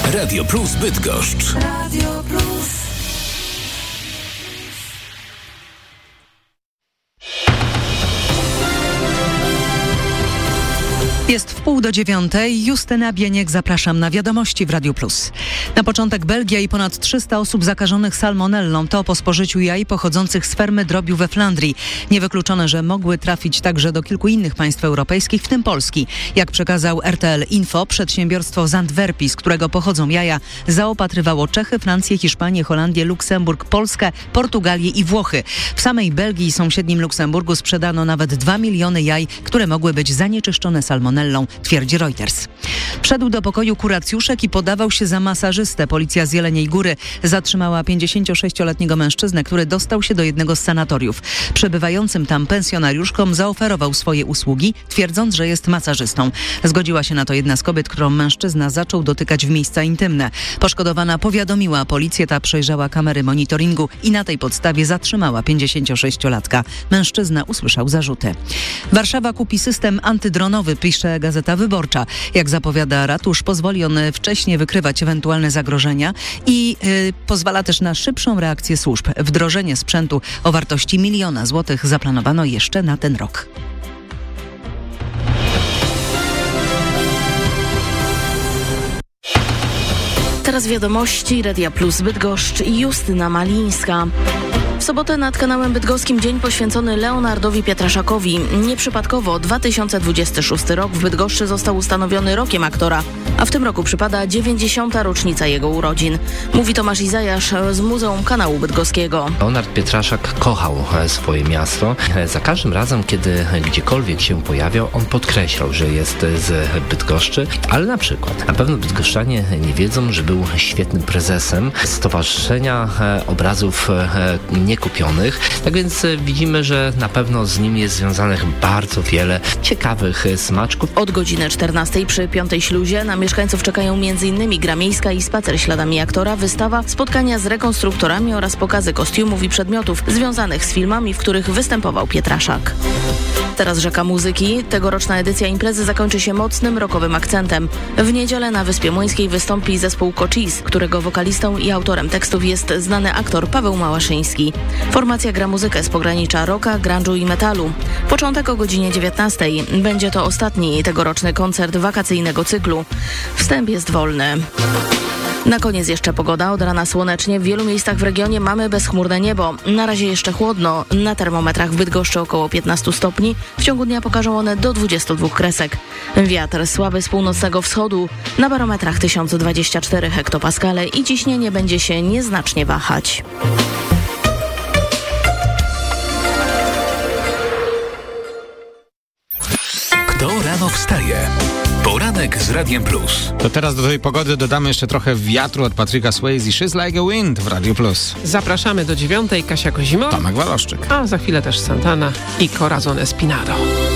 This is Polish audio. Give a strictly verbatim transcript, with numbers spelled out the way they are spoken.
Radio Plus Bydgoszcz. Radio Plus. Jest w pół do dziewiątej. Justyna Bieniek, zapraszam na wiadomości w Radiu Plus. Na początek Belgia i ponad trzysta osób zakażonych salmonellą. To po spożyciu jaj pochodzących z fermy drobiu we Flandrii. Niewykluczone, że mogły trafić także do kilku innych państw europejskich, w tym Polski. Jak przekazał R T L Info, przedsiębiorstwo z Antwerpii, z którego pochodzą jaja, zaopatrywało Czechy, Francję, Hiszpanię, Holandię, Luksemburg, Polskę, Portugalię i Włochy. W samej Belgii i sąsiednim Luksemburgu sprzedano nawet dwa miliony jaj, które mogły być zanieczyszczone salmonellą, twierdzi Reuters. Wszedł do pokoju kuracjuszek i podawał się za masażystę. Policja z Jeleniej Góry zatrzymała pięćdziesięciosześcioletniego mężczyznę, który dostał się do jednego z sanatoriów. Przebywającym tam pensjonariuszkom zaoferował swoje usługi, twierdząc, że jest masażystą. Zgodziła się na to jedna z kobiet, którą mężczyzna zaczął dotykać w miejsca intymne. Poszkodowana powiadomiła policję, ta przejrzała kamery monitoringu i na tej podstawie zatrzymała pięćdziesięciosześciolatka. Mężczyzna usłyszał zarzuty. Warszawa kupi system antydronowy, pisze Gazeta Wyborcza. Jak zapowiada ratusz, pozwoli on wcześniej wykrywać ewentualne zagrożenia i yy, pozwala też na szybszą reakcję służb. Wdrożenie sprzętu o wartości miliona złotych zaplanowano jeszcze na ten rok. Teraz wiadomości Radia Plus Bydgoszcz i Justyna Malińska. W sobotę nad kanałem bydgoskim dzień poświęcony Leonardowi Pietraszakowi. Nieprzypadkowo dwa tysiące dwudziesty szósty rok w Bydgoszczy został ustanowiony rokiem aktora, a w tym roku przypada dziewięćdziesiąta rocznica jego urodzin. Mówi Tomasz Izajasz z Muzeum Kanału Bydgoskiego. Leonard Pietraszak kochał swoje miasto. Za każdym razem, kiedy gdziekolwiek się pojawiał, on podkreślał, że jest z Bydgoszczy, ale na przykład na pewno bydgoszczanie nie wiedzą, że był świetnym prezesem Stowarzyszenia Obrazów Niekupionych. Tak więc widzimy, że na pewno z nim jest związanych bardzo wiele ciekawych smaczków. Od godziny czternastej przy Piątej Śluzie na mieszkańców czekają m.in. gra miejska i spacer śladami aktora, wystawa, spotkania z rekonstruktorami oraz pokazy kostiumów i przedmiotów związanych z filmami, w których występował Pietraszak. Teraz rzeka muzyki. Tegoroczna edycja imprezy zakończy się mocnym rockowym akcentem. W niedzielę na Wyspie Młyńskiej wystąpi zespół Cochise, którego wokalistą i autorem tekstów jest znany aktor Paweł Małaszyński. Formacja gra muzykę z pogranicza rocka, grunge'u i metalu. Początek o godzinie dziewiętnastej. Będzie to ostatni tegoroczny koncert wakacyjnego cyklu. Wstęp jest wolny. Na koniec jeszcze pogoda. Od rana słonecznie. W wielu miejscach w regionie mamy bezchmurne niebo. Na razie jeszcze chłodno. Na termometrach w Bydgoszczy około piętnaście stopni. W ciągu dnia pokażą one do dwudziestu dwóch kresek. Wiatr słaby z północnego wschodu. Na barometrach tysiąc dwadzieścia cztery hektopaskale i ciśnienie będzie się nieznacznie wahać. Kto rano wstaje? Poranek z Radiem Plus. To teraz do tej pogody dodamy jeszcze trochę wiatru od Patryka Swayze. She's Like a Wind w Radiu Plus. Zapraszamy do dziewiątej. Kasia Kozimow, Tomek Waloszczyk. a za chwilę też Santana i Corazon Espinado.